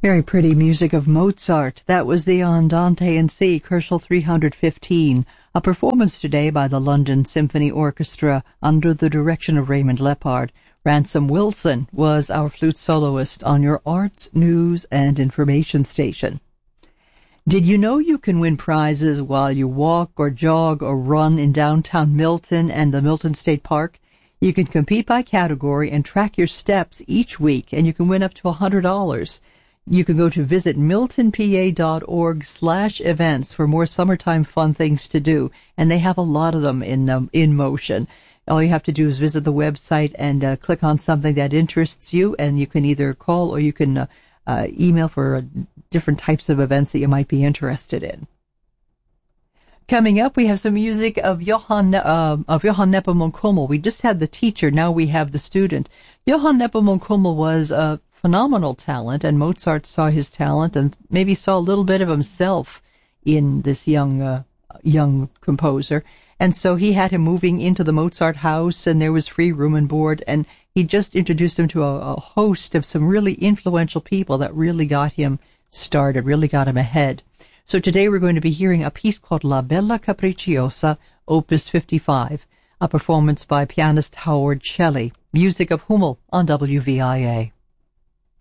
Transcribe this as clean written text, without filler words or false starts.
Very pretty music of Mozart. That was the Andante in C, Koelschel 315, a performance today by the London Symphony Orchestra under the direction of Raymond Lepard. Ransom Wilson was our flute soloist on your arts, news, and information station. Did you know you can win prizes while you walk or jog or run in downtown Milton and the Milton State Park? You can compete by category and track your steps each week, and you can win up to $100. You can go to visit miltonpa.org/events for more summertime fun things to do, and they have a lot of them in motion. All you have to do is visit the website and click on something that interests you, and you can either call or you can email for different types of events that you might be interested in. Coming up, we have some music of Johann Nepomuk Hummel. We just had the teacher, now we have the student. Johann Nepomuk Hummel was a phenomenal talent, and Mozart saw his talent and maybe saw a little bit of himself in this young composer. And so he had him moving into the Mozart house, and there was free room and board, and he just introduced him to a host of some really influential people that really got him started, really got him ahead. So today we're going to be hearing a piece called La Bella Capricciosa, Opus 55, a performance by pianist Howard Shelley. Music of Hummel on WVIA.